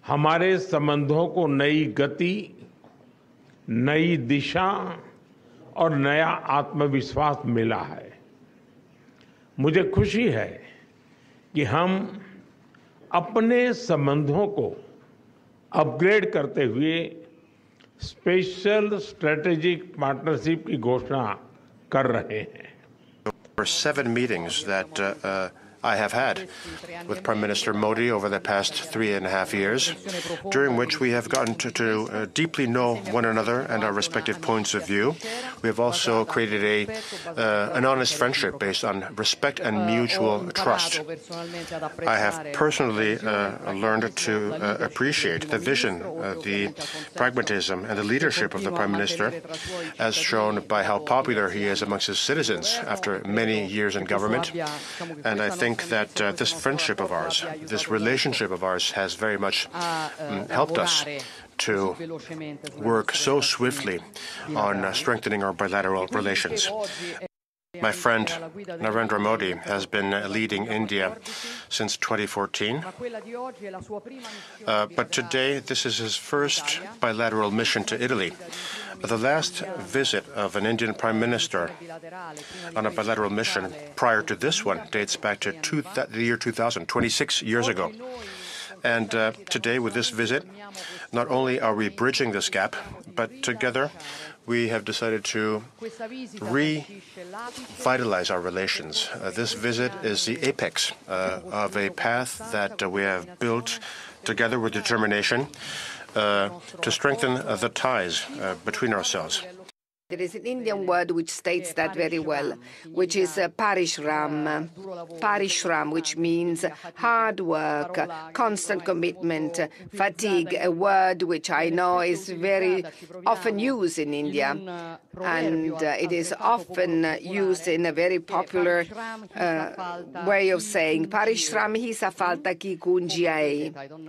हमारे संबंधों को नई गति, नई दिशा और नया आत्मविश्वास मिला है। मुझे खुशी है कि हम अपने संबंधों को अपग्रेड करते हुए स्पेशल स्ट्रेटेजिक पार्टनरशिप की घोषणा कर रहे हैं। There were 7 meetings that I have had with Prime Minister Modi over the past 3.5 years, during which we have gotten to deeply know one another and our respective points of view. We have also created an honest friendship based on respect and mutual trust. I have personally learned to appreciate the vision, the pragmatism and the leadership of the Prime Minister, as shown by how popular he is amongst his citizens after many years in government. And I think that this friendship of ours, this relationship of ours, has very much helped us to work so swiftly on strengthening our bilateral relations. My friend Narendra Modi has been leading India since 2014. But today, this is his first bilateral mission to Italy. The last visit of an Indian Prime Minister on a bilateral mission prior to this one dates back to the year 2000, 26 years ago. And today, with this visit, not only are we bridging this gap, but together we have decided to revitalize our relations. This visit is the apex of a path that we have built together with determination to strengthen the ties between ourselves. There is an Indian word which states that very well, which is parishram. Parishram, which means hard work, constant commitment, fatigue, a word which I know is very often used in India. And it is often used in a very popular way of saying, parishram hi safalta ki kunjiai,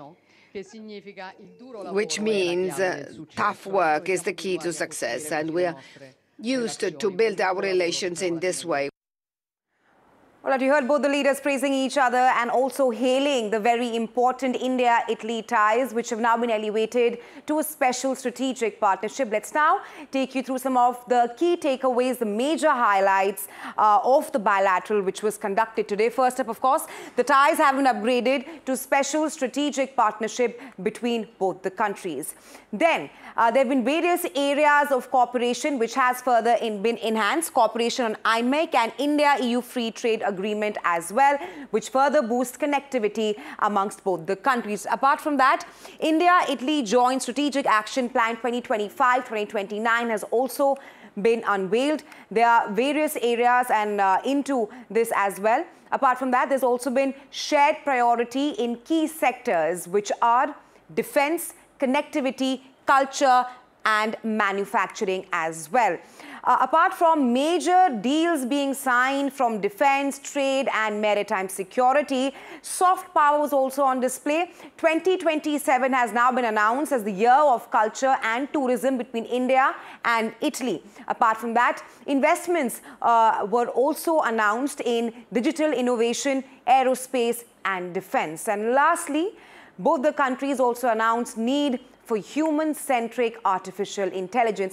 which means tough work is the key to success, and we are used to build our relations in this way. Well, you heard both the leaders praising each other and also hailing the very important India-Italy ties, which have now been elevated to a special strategic partnership. Let's now take you through some of the key takeaways, the major highlights of the bilateral which was conducted today. First up, of course, the ties have been upgraded to special strategic partnership between both the countries. Then, there have been various areas of cooperation which has further been enhanced. Cooperation on IMEC and India-EU Free Trade Agreement as well, which further boosts connectivity amongst both the countries. Apart from that, India-Italy Joint Strategic Action Plan 2025-2029 has also been unveiled. There are various areas and into this as well. Apart from that, there's also been shared priority in key sectors, which are defense, connectivity, culture and manufacturing as well. Apart from major deals being signed from defense, trade and maritime security, soft power was also on display. 2027 has now been announced as the year of culture and tourism between India and Italy. Apart from that, investments were also announced in digital innovation, aerospace and defense. And lastly, both the countries also announced need for human-centric artificial intelligence.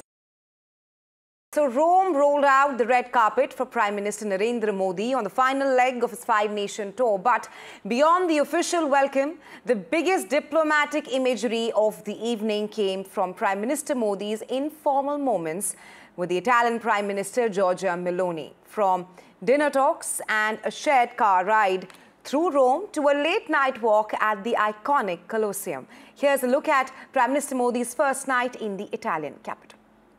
So Rome rolled out the red carpet for Prime Minister Narendra Modi on the final leg of his 5-nation tour. But beyond the official welcome, the biggest diplomatic imagery of the evening came from Prime Minister Modi's informal moments with the Italian Prime Minister Giorgia Meloni. From dinner talks and a shared car ride through Rome to a late-night walk at the iconic Colosseum. Here's a look at Prime Minister Modi's first night in the Italian capital.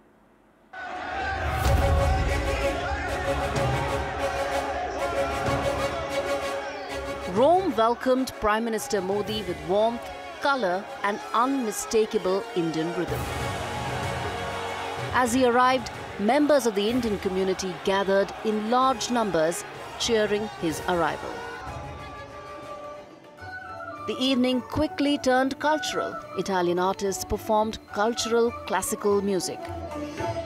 Rome welcomed Prime Minister Modi with warmth, colour and unmistakable Indian rhythm. As he arrived, members of the Indian community gathered in large numbers, cheering his arrival. The evening quickly turned cultural. Italian artists performed cultural classical music.